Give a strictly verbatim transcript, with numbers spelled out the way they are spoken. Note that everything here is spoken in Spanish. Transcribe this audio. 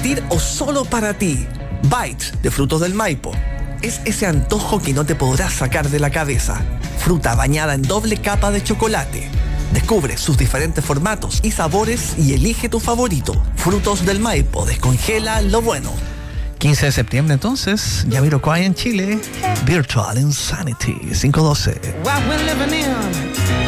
compartir o solo para ti. Bites de Frutos del Maipo. Es ese antojo que no te podrás sacar de la cabeza. Fruta bañada en doble capa de chocolate. Descubre sus diferentes formatos y sabores y elige tu favorito. Frutos del Maipo, descongela lo bueno. quince de septiembre entonces, Jamiroquai en Chile. Virtual Insanity, cinco doce. What we're living in